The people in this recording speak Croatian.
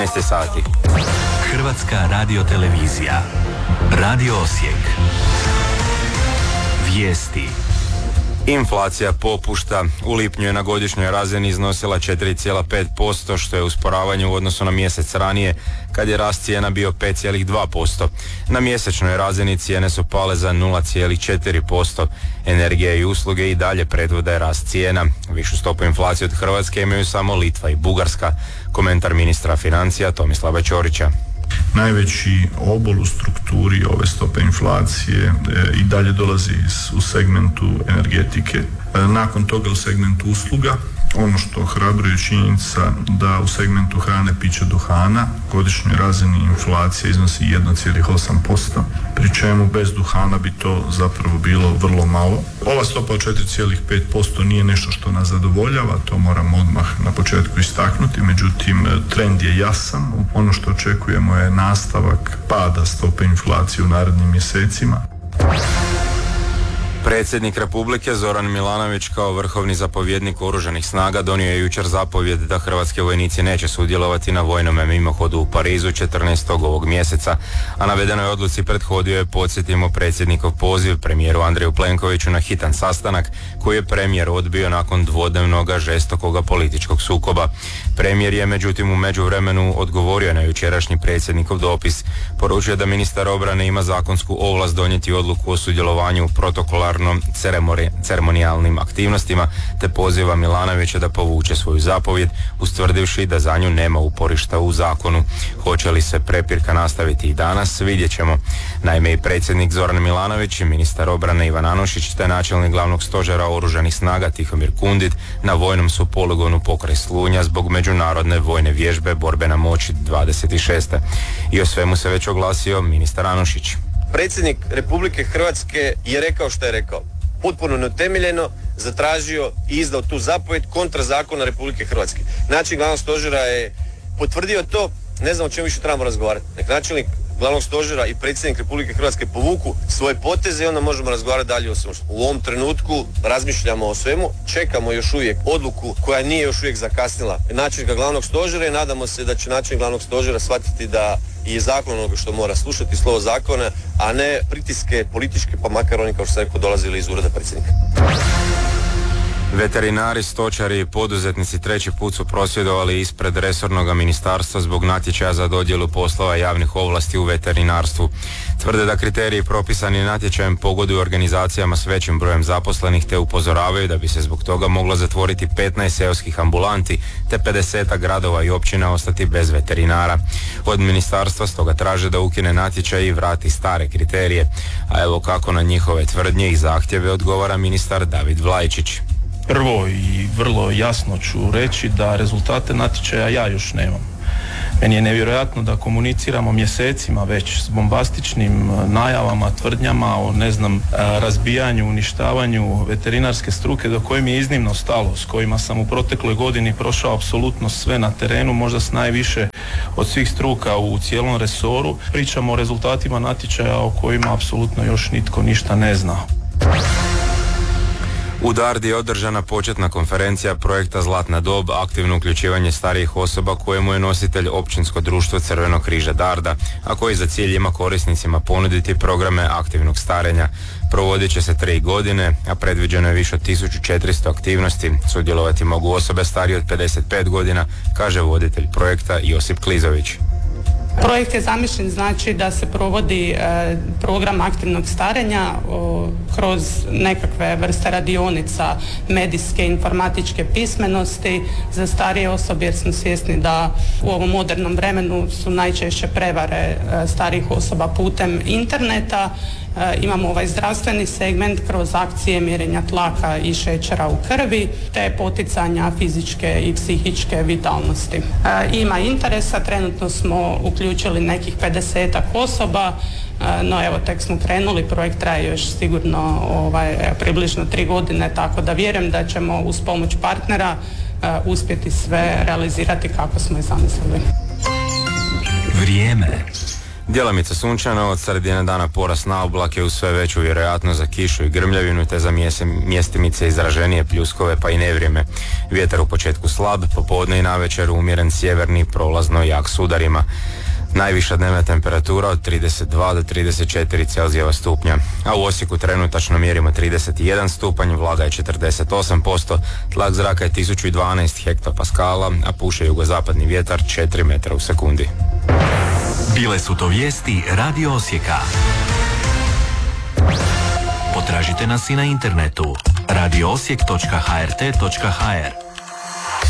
sati. Hrvatska radiotelevizija. Radio Osijek. Vijesti. Inflacija popušta. U lipnju je na godišnjoj razini iznosila 4,5%, što je usporavanje u odnosu na mjesec ranije, kad je rast cijena bio 5,2%. Na mjesečnoj razini cijene su pale za 0,4%. Energija i usluge i dalje predvode rast cijena. Višu stopu inflacije od Hrvatske imaju samo Litva i Bugarska. Komentar ministra financija Tomislava Ćorića. Najveći obol u strukturi ove stope inflacije i dalje dolazi u segmentu energetike. Nakon toga u segmentu usluga. Ono što ohrabruje činjenica da u segmentu hrane, pića, duhana godišnjoj razini inflacija iznosi 1,8%, pri čemu bez duhana bi to zapravo bilo vrlo malo. Ova stopa od 4,5% nije nešto što nas zadovoljava, to moram odmah na početku istaknuti, međutim trend je jasan. Ono što očekujemo je nastavak pada stope inflacije u narednim mjesecima. Predsjednik Republike Zoran Milanović kao vrhovni zapovjednik Oružanih snaga donio je jučer zapovjed da hrvatski vojnici neće sudjelovati na vojnome mimohodu u Parizu 14. ovog mjeseca, a navedenoj odluci prethodio je, podsjetimo, predsjednikov poziv premijeru Andreju Plenkoviću na hitan sastanak koji je premijer odbio nakon dvodnevnoga žestokoga političkog sukoba. Premijer je međutim u međuvremenu odgovorio na jučerašnji predsjednikov dopis. Poručio da ministar obrane ima zakonsku ovlast donijeti odluku o sudjelovanju u ceremonijalnim aktivnostima, te poziva Milanovića da povuče svoju zapovjed, ustvrdivši da za nju nema uporišta u zakonu. Hoće li se prepirka nastaviti i danas, vidjet ćemo. Naime, i predsjednik Zoran Milanović i ministar obrane Ivan Anušić te načelnik glavnog stožera Oružanih snaga Tihomir Kundit na vojnom su poligonu pokraj Slunja zbog međunarodne vojne vježbe Borbena moć 26. I o svemu se već oglasio ministar Anušić. Predsjednik Republike Hrvatske je rekao što je rekao. Potpuno neutemeljeno zatražio i izdao tu zapovjed kontra zakona Republike Hrvatske. Načelnik glavnog stožera je potvrdio to, ne znam o čemu više trebamo razgovarati. Nek načelnik glavnog stožera i predsjednik Republike Hrvatske povuku svoje poteze i onda možemo razgovarati dalje o svemu. U ovom trenutku razmišljamo o svemu, čekamo još uvijek odluku koja nije još uvijek zakasnila načelnika glavnog stožera i nadamo se da će načelnik glavnog stožera shvatiti da je zakon onoga što mora slušati, slovo zakona, a ne pritiske političke, pa makar oni kao što sam rekao dolazili iz ureda predsjednika. Veterinari, stočari i poduzetnici treći put su prosvjedovali ispred resornog ministarstva zbog natječaja za dodjelu poslova javnih ovlasti u veterinarstvu. Tvrde da kriteriji propisani natječajem pogoduju organizacijama s većim brojem zaposlenih, te upozoravaju da bi se zbog toga moglo zatvoriti 15 seoskih ambulanti te 50 gradova i općina ostati bez veterinara. Od ministarstva stoga traže da ukine natječaj i vrati stare kriterije. A evo kako na njihove tvrdnje i zahtjeve odgovara ministar David Vlajčić. Prvo i vrlo jasno ću reći da rezultate natječaja ja još nemam. Meni je nevjerojatno da komuniciramo mjesecima već s bombastičnim najavama, tvrdnjama o razbijanju, uništavanju veterinarske struke do koje mi je iznimno stalo, s kojima sam u protekloj godini prošao apsolutno sve na terenu, možda s najviše od svih struka u cijelom resoru. Pričamo o rezultatima natječaja o kojima apsolutno još nitko ništa ne zna. U Dardi je održana početna konferencija projekta Zlatna dob, aktivno uključivanje starijih osoba kojemu je nositelj Općinsko društvo Crvenog križa Darda, a koji za cilj ima korisnicima ponuditi programe aktivnog starenja. Provodit će se 3 godine, a predviđeno je više od 1400 aktivnosti. Sudjelovati mogu osobe starije od 55 godina, kaže voditelj projekta Josip Klizović. Projekt je zamišljen znači da se provodi program aktivnog starenja kroz nekakve vrste radionica medijske, informatičke pismenosti za starije osobe, jer smo svjesni da u ovom modernom vremenu su najčešće prevare starijih osoba putem interneta. Imamo ovaj zdravstveni segment kroz akcije mjerenja tlaka i šećera u krvi te poticanja fizičke i psihičke vitalnosti. Ima interesa, trenutno smo uključili nekih 50 osoba, no evo tek smo krenuli, projekt traje još sigurno približno 3 godine, tako da vjerujem da ćemo uz pomoć partnera uspjeti sve realizirati kako smo i zamislili. Vrijeme. Djelomice sunčano, od sredine dana porast na oblake uz sve veću vjerojatnost za kišu i grmljavinu te za mjestimice izraženije pljuskove pa i nevrijeme. Vjetar u početku slab, popodne i navečer umjeren sjeverni, prolazno jak s udarima. Najviša dnevna temperatura od 32 do 34 Celzijeva stupnja, a u Osijeku trenutačno mjerimo 31 stupanj, vlaga je 48%, tlak zraka je 1012 hektopaskala, a puše jugozapadni vjetar 4 metra u sekundi. Bile su to vijesti Radio Osijeka. Potražite nas i na internetu radioosijek.hrt.hr.